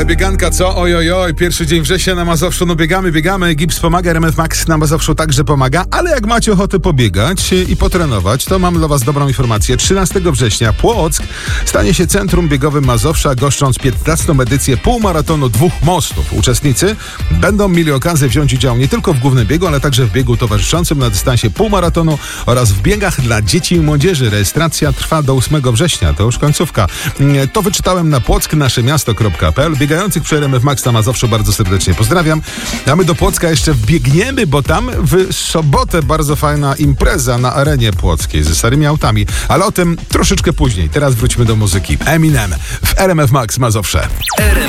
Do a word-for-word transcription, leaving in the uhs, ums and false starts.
Ale bieganka, co? Oj, oj, oj, pierwszy dzień września na Mazowszu, no biegamy, biegamy, Gips pomaga, R M F Max na Mazowszu także pomaga, ale jak macie ochotę pobiegać i potrenować, to mam dla was dobrą informację. trzynastego września Płock stanie się centrum biegowym Mazowsza, goszcząc piętnastą edycję półmaratonu Dwóch Mostów. Uczestnicy będą mieli okazję wziąć udział nie tylko w głównym biegu, ale także w biegu towarzyszącym na dystansie półmaratonu oraz w biegach dla dzieci i młodzieży. Rejestracja trwa do ósmego września, to już końcówka. To wyczytałem na płock nasze miasto kropka p l. Biegających przy R M F Max na Mazowszu bardzo serdecznie pozdrawiam. A my do Płocka jeszcze wbiegniemy, bo tam w sobotę bardzo fajna impreza na arenie płockiej ze starymi autami. Ale o tym troszeczkę później. Teraz wróćmy do muzyki. Eminem w R M F Max Mazowsze.